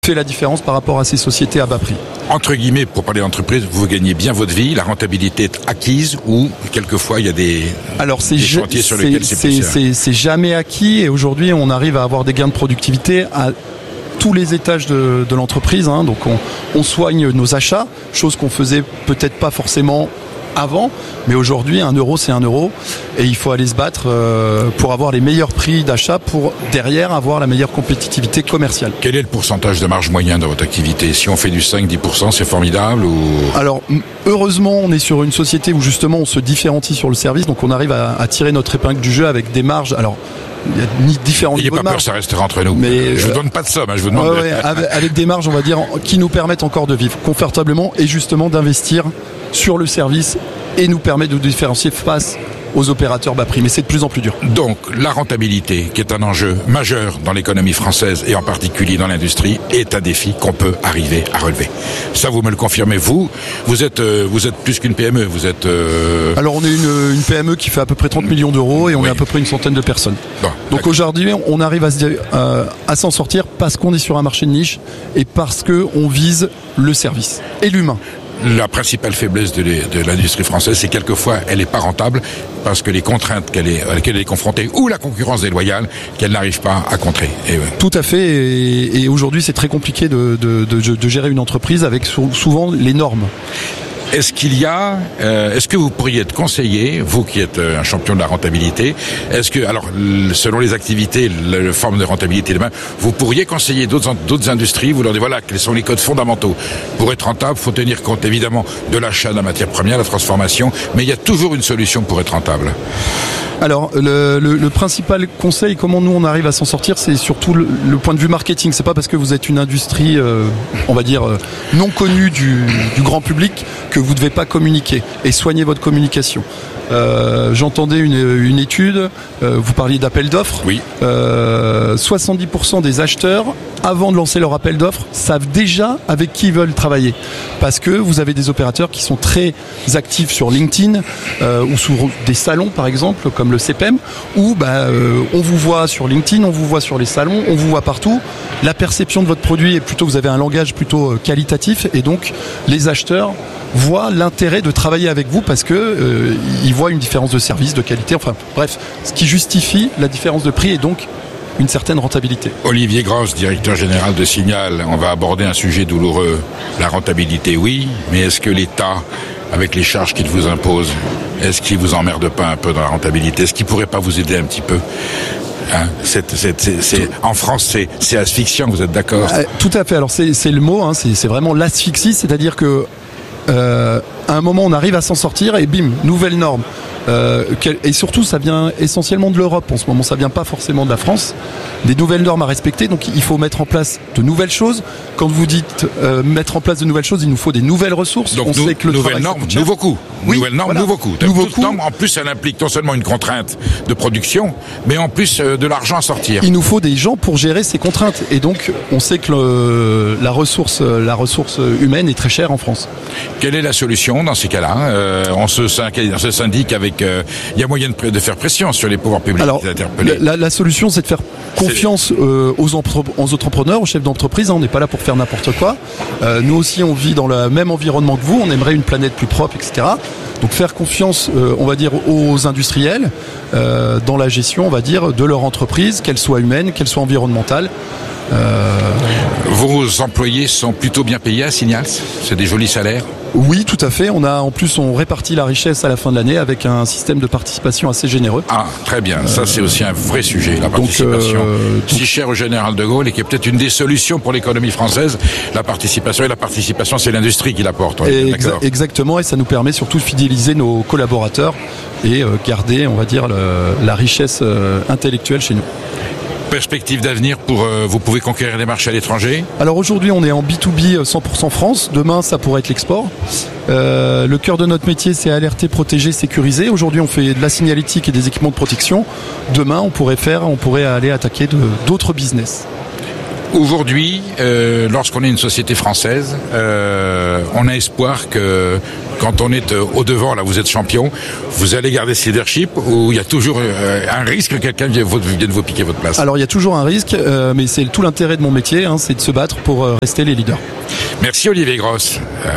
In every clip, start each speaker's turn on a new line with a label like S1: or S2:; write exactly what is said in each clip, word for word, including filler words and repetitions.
S1: fait la différence par rapport à ces sociétés à bas prix.
S2: Entre guillemets, pour parler d'entreprise, vous gagnez bien votre vie, la rentabilité est acquise ou quelquefois il y a des,
S1: Alors, c'est
S2: des
S1: ja-
S2: chantiers sur
S1: c'est,
S2: lesquels c'est,
S1: c'est,
S2: plus cher.
S1: c'est, c'est jamais acquis et aujourd'hui on arrive à avoir des gains de productivité à tous les étages de, de l'entreprise. Hein. Donc on, on soigne nos achats, chose qu'on faisait peut-être pas forcément avant, mais aujourd'hui un euro c'est un euro et il faut aller se battre euh, pour avoir les meilleurs prix d'achat pour derrière avoir la meilleure compétitivité commerciale.
S2: Quel est le pourcentage de marge moyen dans votre activité? Si on fait du cinq à dix pour cent, c'est formidable ou...
S1: Alors heureusement on est sur une société où justement on se différencie sur le service, donc on arrive à, à tirer notre épingle du jeu avec des marges. Alors il y a ni différents
S2: N'ayez
S1: niveaux
S2: pas
S1: de
S2: peur,
S1: marge.
S2: ça restera entre nous.
S1: Mais,
S2: je
S1: euh,
S2: vous donne pas de somme, hein, je vous demande...
S1: Ouais, ouais, avec, avec des marges, on va dire, qui nous permettent encore de vivre confortablement et justement d'investir sur le service et nous permet de nous différencier face aux opérateurs bas prix. Mais c'est de plus en plus dur.
S2: Donc, la rentabilité, qui est un enjeu majeur dans l'économie française et en particulier dans l'industrie, est un défi qu'on peut arriver à relever. Ça, vous me le confirmez, vous. Vous êtes, euh, vous êtes plus qu'une P M E. Vous êtes. Euh...
S1: Alors, on est une, une P M E qui fait à peu près trente millions d'euros et on
S2: Oui.
S1: est à peu près une centaine de personnes.
S2: Bon,
S1: Donc
S2: d'accord.
S1: aujourd'hui, on arrive à, se, euh, à s'en sortir parce qu'on est sur un marché de niche et parce que on vise le service et l'humain.
S2: La principale faiblesse de, les, de l'industrie française, c'est quelquefois elle n'est pas rentable parce que les contraintes qu'elle est, à laquelle elle est confrontée ou la concurrence déloyale qu'elle n'arrive pas à contrer. Et, ouais.
S1: Tout à fait. Et, et aujourd'hui, c'est très compliqué de, de, de, de gérer une entreprise avec sou- souvent les normes.
S2: Est-ce qu'il y a, euh, est-ce que vous pourriez être conseiller, vous qui êtes euh, un champion de la rentabilité, est-ce que, alors, l- selon les activités, la, la forme de rentabilité demain, vous pourriez conseiller d'autres, en- d'autres industries, vous leur dites voilà, quels sont les codes fondamentaux. Pour être rentable, il faut tenir compte évidemment de l'achat de la matière première, la transformation, mais il y a toujours une solution pour être rentable.
S1: Alors, le, le, le principal conseil, comment nous on arrive à s'en sortir, c'est surtout le, le point de vue marketing. C'est pas parce que vous êtes une industrie, euh, on va dire, euh, non connue du, du grand public que vous ne devez pas communiquer et soigner votre communication. Euh, j'entendais une, une étude, euh, vous parliez d'appel d'offres.
S2: Oui.
S1: Euh, soixante-dix pour cent des acheteurs, avant de lancer leur appel d'offres, savent déjà avec qui ils veulent travailler. Parce que vous avez des opérateurs qui sont très actifs sur LinkedIn euh, ou sur des salons, par exemple, comme le C P E M, où bah, euh, on vous voit sur LinkedIn, on vous voit sur les salons, on vous voit partout. La perception de votre produit est plutôt, vous avez un langage plutôt qualitatif et donc les acheteurs voient l'intérêt de travailler avec vous parce que euh, ils voient une différence de service, de qualité, enfin bref, ce qui justifie la différence de prix et donc une certaine rentabilité.
S2: Olivier Grosse, directeur général de Signal, on va aborder un sujet douloureux. La rentabilité, oui, mais est-ce que l'État, avec les charges qu'il vous impose, est-ce qu'il vous emmerde pas un peu dans la rentabilité? Est-ce qu'il pourrait pas vous aider un petit peu? Hein, c'est, c'est, c'est, c'est, en France, c'est, c'est asphyxiant, vous êtes d'accord?
S1: Euh, tout à fait, alors c'est, c'est le mot, hein, c'est, c'est vraiment l'asphyxie, c'est-à-dire que euh, à un moment on arrive à s'en sortir et bim, nouvelle norme. Euh, et surtout ça vient essentiellement de l'Europe en ce moment, ça vient pas forcément de la France, des nouvelles normes à respecter, donc il faut mettre en place de nouvelles choses. Quand vous dites euh, mettre en place de nouvelles choses, il nous faut des nouvelles ressources.
S2: Donc
S1: on
S2: nou-
S1: sait que le
S2: nouvelle
S1: travail,
S2: norme,
S1: ça coûte cher.
S2: nouveau coût.
S1: Oui,
S2: Nouvelle norme,
S1: voilà.
S2: nouveau coût.
S1: Nouveau
S2: Toute
S1: coût.
S2: norme, en plus, elle implique non seulement une contrainte de production, mais en plus euh, de l'argent à sortir.
S1: Il nous faut des gens pour gérer ces contraintes et donc on sait que le, la ressource, la ressource humaine est très chère en France.
S2: Quelle est la solution dans ces cas-là? euh, on, se syndique, on se syndique avec... Euh, il y a moyen de, de faire pression sur les pouvoirs publics.
S1: Alors,
S2: interpellés.
S1: la, la solution, c'est de faire confiance euh, aux, entre- aux entrepreneurs, aux chefs d'entreprise. Hein, on n'est pas là pour faire n'importe quoi. Euh, nous aussi, on vit dans le même environnement que vous. On aimerait une planète plus propre, et cetera. Donc, faire confiance, euh, on va dire, aux industriels euh, dans la gestion, on va dire, de leur entreprise, qu'elle soit humaine, qu'elle soit environnementale. Euh...
S2: Vos employés sont plutôt bien payés à Signal? C'est des jolis salaires?
S1: Oui, tout à fait. On a, en plus, on répartit la richesse à la fin de l'année avec un système de participation assez généreux.
S2: Ah, très bien. Ça, c'est aussi un vrai sujet, la participation.
S1: Donc, euh, donc...
S2: Si cher au général de Gaulle et qui est peut-être une des solutions pour l'économie française, la participation. Et la participation, c'est l'industrie qui l'apporte.
S1: Et exa- exactement. Et ça nous permet surtout de fidéliser nos collaborateurs et euh, garder, on va dire, le, la richesse euh, intellectuelle chez nous.
S2: Perspective d'avenir pour euh, vous pouvez conquérir des marchés à l'étranger?
S1: Alors aujourd'hui on est en B deux B cent pour cent France, demain ça pourrait être l'export. Euh, le cœur de notre métier c'est alerter, protéger, sécuriser. Aujourd'hui on fait de la signalétique et des équipements de protection. Demain on pourrait faire, on pourrait aller attaquer de, d'autres business.
S2: Aujourd'hui, euh, lorsqu'on est une société française, euh, on a espoir que quand on est au devant, là vous êtes champion, vous allez garder ce leadership ou il y a toujours euh, un risque que quelqu'un vienne, vienne vous piquer votre place?
S1: Alors il y a toujours un risque, euh, mais c'est tout l'intérêt de mon métier, hein, c'est de se battre pour euh, rester les leaders.
S2: Merci Olivier Gross. Euh,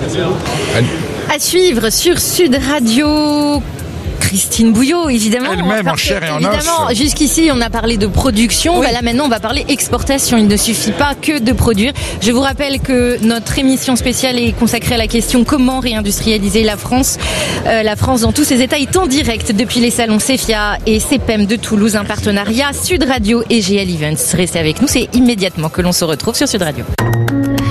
S3: à suivre sur Sud Radio. Christine Bouillot, évidemment.
S2: Elle-même en chair et en os.
S3: Évidemment, jusqu'ici, on a parlé de production. Oui. Bah là, maintenant, on va parler exportation. Il ne suffit pas que de produire. Je vous rappelle que notre émission spéciale est consacrée à la question comment réindustrialiser la France. Euh, la France dans tous ses états est en direct depuis les salons Cefia et C P E M de Toulouse. Un partenariat Sud Radio et G L Events. Restez avec nous, c'est immédiatement que l'on se retrouve sur Sud Radio.